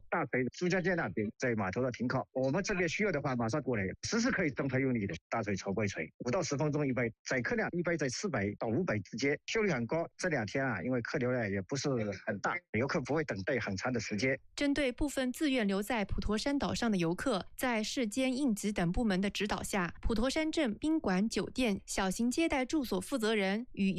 大锤朱家街那边在码头的停靠，我们这边需要的话马上过来，时可以动态用力的大锤、草柜锤，5到10分钟一杯，载客量一般在400到500之间，效率很高。这2天啊，因为客流量也不是很大，游客不会等待很长的时间。 针对部分自愿留在普陀山岛上的游客，在市监、应急等部门的指导下，普陀山镇宾馆、酒店、小型接待住所负责人与